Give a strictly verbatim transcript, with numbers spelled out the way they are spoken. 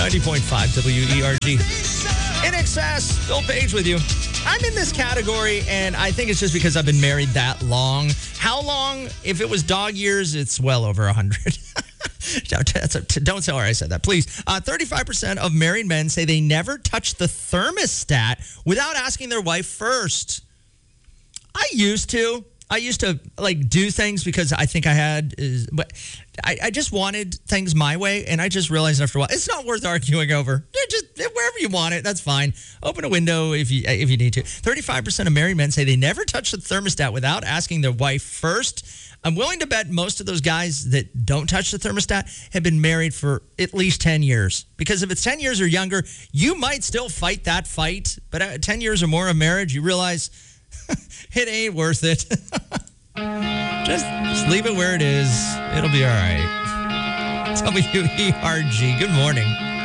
ninety point five W E R G. In Excess, Bill Page with you. I'm in this category, and I think it's just because I've been married that long. How long? If it was dog years, it's well over one hundred. Don't tell her I said that, please. Uh, thirty-five percent of married men say they never touch the thermostat without asking their wife first. I used to. I used to like do things because I think I had, is, but I, I just wanted things my way, and I just realized after a while it's not worth arguing over. Just wherever you want it, that's fine. Open a window if you if you need to. Thirty-five percent of married men say they never touch the thermostat without asking their wife first. I'm willing to bet most of those guys that don't touch the thermostat have been married for at least ten years. Because if it's ten years or younger, you might still fight that fight, but at ten years or more of marriage, you realize it ain't worth it. just, just leave it where it is. It'll be all right. W E R G, good morning.